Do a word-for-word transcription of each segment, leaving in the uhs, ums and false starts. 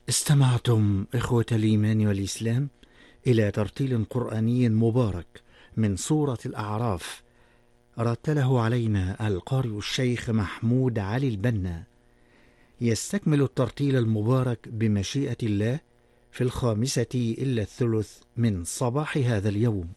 استمعتم إخوة الإيمان والإسلام إلى ترتيل قرآني مبارك من سورة الأعراف، رتله علينا القارئ الشيخ محمود علي البنا. يستكمل الترتيل المبارك بمشيئة الله في الخامسة إلا الثلث من صباح هذا اليوم.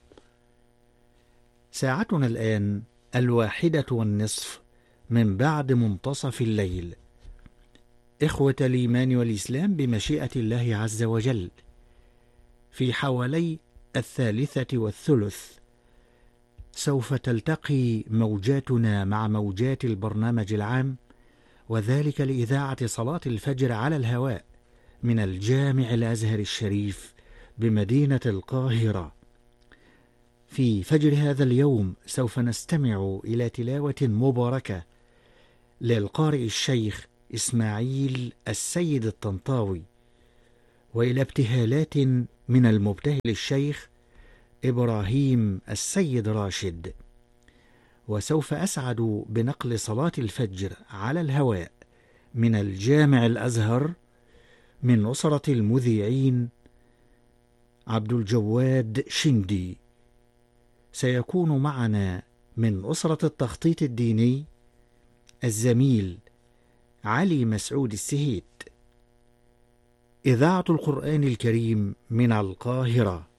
ساعتنا الآن الواحدة والنصف من بعد منتصف الليل. إخوة الإيمان والإسلام، بمشيئة الله عز وجل في حوالي الثالثة والثلث سوف تلتقي موجاتنا مع موجات البرنامج العام، وذلك لإذاعة صلاة الفجر على الهواء من الجامع الأزهر الشريف بمدينة القاهرة. في فجر هذا اليوم سوف نستمع إلى تلاوة مباركة للقارئ الشيخ إسماعيل السيد الطنطاوي، وإلى ابتهالات من المبتهل الشيخ إبراهيم السيد راشد. وسوف أسعد بنقل صلاة الفجر على الهواء من الجامع الأزهر من أسرة المذيعين عبد الجواد شندي. سيكون معنا من أسرة التخطيط الديني الزميل علي مسعود السهيت. إذاعة القرآن الكريم من القاهرة.